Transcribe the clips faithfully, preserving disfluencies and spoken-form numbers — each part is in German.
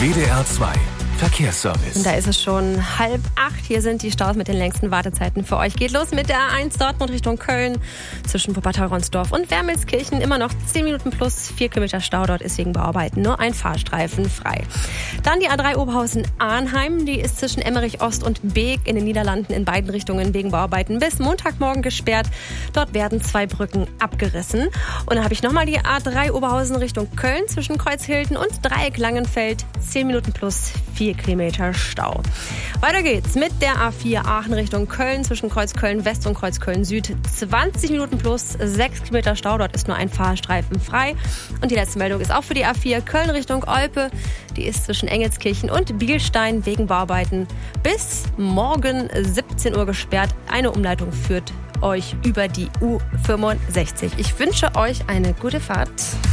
W D R zwei Verkehrsservice. Und da ist es schon halb acht. Hier sind die Staus mit den längsten Wartezeiten für euch. Geht los mit der A eins Dortmund Richtung Köln. Zwischen Wuppertal-Ronsdorf und Wermelskirchen immer noch zehn Minuten plus vier Kilometer Stau. Dort ist wegen Bauarbeiten nur ein Fahrstreifen frei. Dann die A drei Oberhausen-Arnheim. Die ist zwischen Emmerich Ost und Beek in den Niederlanden in beiden Richtungen wegen Bauarbeiten bis Montagmorgen gesperrt. Dort werden zwei Brücken abgerissen. Und dann habe ich nochmal die A drei Oberhausen Richtung Köln zwischen Kreuzhilden und Dreieck Langenfeld. zehn Minuten plus vier Kilometer Stau. Weiter geht's mit der A vier Aachen Richtung Köln zwischen Kreuz Köln West und Kreuz Köln Süd. zwanzig Minuten plus sechs Kilometer Stau. Dort ist nur ein Fahrstreifen frei. Und die letzte Meldung ist auch für die A vier Köln Richtung Olpe. Die ist zwischen Engelskirchen und Bielstein wegen Bauarbeiten bis morgen siebzehn Uhr gesperrt. Eine Umleitung führt euch über die U fünfundsechzig. Ich wünsche euch eine gute Fahrt.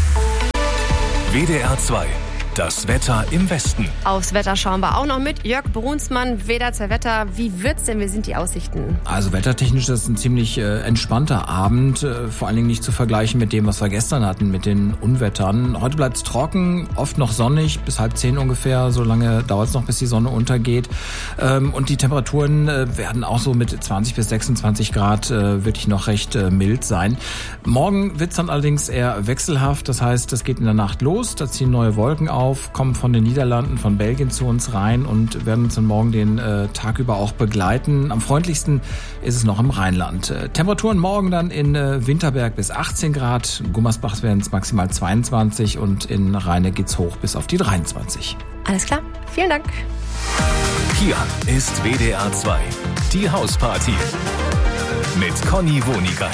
W D R zwei. Das Wetter im Westen. Aufs Wetter schauen wir auch noch mit Jörg Brunsmann, W D R zwei Wetter. Wie wird's denn? Wie sind die Aussichten? Also wettertechnisch ist es ein ziemlich äh, entspannter Abend. Äh, vor allen Dingen nicht zu vergleichen mit dem, was wir gestern hatten, mit den Unwettern. Heute bleibt's trocken, oft noch sonnig, bis halb zehn ungefähr. So lange dauert's noch, bis die Sonne untergeht. Ähm, und die Temperaturen äh, werden auch so mit zwanzig bis sechsundzwanzig Grad äh, wirklich noch recht äh, mild sein. Morgen wird's dann allerdings eher wechselhaft. Das heißt, es geht in der Nacht los. Da ziehen neue Wolken auf. Kommen von den Niederlanden, von Belgien zu uns rein und werden uns dann morgen den äh, Tag über auch begleiten. Am freundlichsten ist es noch im Rheinland. Äh, Temperaturen morgen dann in äh, Winterberg bis achtzehn Grad, Gummersbach werden es maximal zweiundzwanzig und in Rheine geht's hoch bis auf die dreiundzwanzig. Alles klar, vielen Dank. Hier ist W D R zwei, die Hausparty mit Conny Wonigkeit.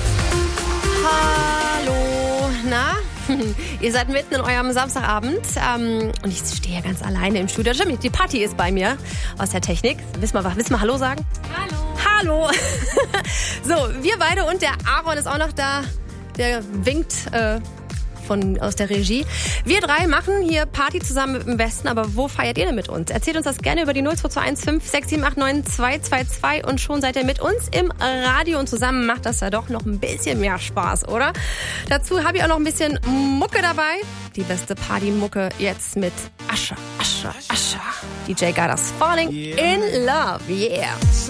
Hallo, na? Ihr seid mitten in eurem Samstagabend ähm, und ich stehe hier ganz alleine im Studio. Jimmy, die Party ist bei mir aus der Technik. Willst du mal, willst du mal Hallo sagen? Hallo. Hallo. So, wir beide und der Aaron ist auch noch da. Der winkt äh, von, aus der Regie. Wir drei machen hier Party zusammen mit dem Westen, aber wo feiert ihr denn mit uns? Erzählt uns das gerne über die null zwei zwei eins fünf sechs sieben acht neun zwei zwei zwei und schon seid ihr mit uns im Radio und zusammen macht das ja doch noch ein bisschen mehr Spaß, oder? Dazu habe ich auch noch ein bisschen Mucke dabei. Die beste Party-Mucke jetzt mit Asher, Asher, Asher. D J Got Us Falling in Love, yeah.